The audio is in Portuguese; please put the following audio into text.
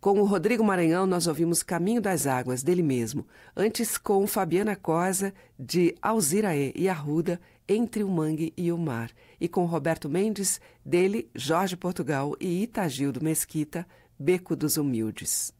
Com o Rodrigo Maranhão, nós ouvimos Caminho das Águas, dele mesmo. Antes, com Fabiana Cosa, de Alzirae e Arruda, Entre o Mangue e o Mar. E com Roberto Mendes, dele, Jorge Portugal e Itagildo Mesquita, Beco dos Humildes.